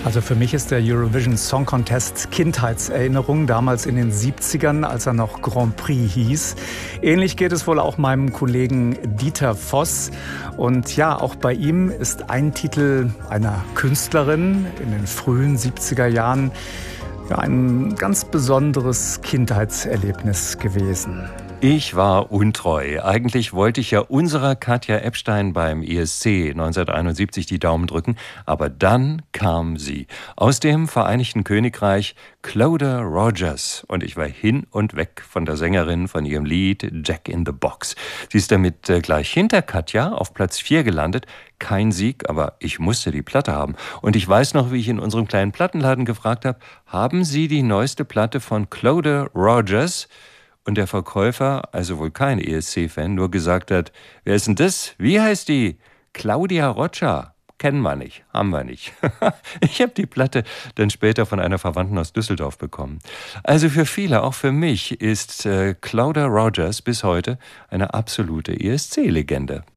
Also für mich ist der Eurovision Song Contest Kindheitserinnerung, damals in den 70ern, als er noch Grand Prix hieß. Ähnlich geht es wohl auch meinem Kollegen Dieter Voss. Und ja, auch bei ihm ist ein Titel einer Künstlerin in den frühen 70er Jahren ein ganz besonderes Kindheitserlebnis gewesen. Ich war untreu. Eigentlich wollte ich ja unserer Katja Epstein beim ESC 1971 die Daumen drücken, aber dann kam sie. Aus dem Vereinigten Königreich, Clodagh Rogers. Und ich war hin und weg von der Sängerin, von ihrem Lied Jack in the Box. Sie ist damit gleich hinter Katja auf Platz 4 gelandet. Kein Sieg, aber ich musste die Platte haben. Und ich weiß noch, wie ich in unserem kleinen Plattenladen gefragt habe, haben Sie die neueste Platte von Clodagh Rogers? Und der Verkäufer, also wohl kein ESC-Fan, nur gesagt hat, wer ist denn das? Wie heißt die? Claudia Rocha. Kennen wir nicht, haben wir nicht. Ich habe die Platte dann später von einer Verwandten aus Düsseldorf bekommen. Also für viele, auch für mich, ist Clodagh Rogers bis heute eine absolute ESC-Legende.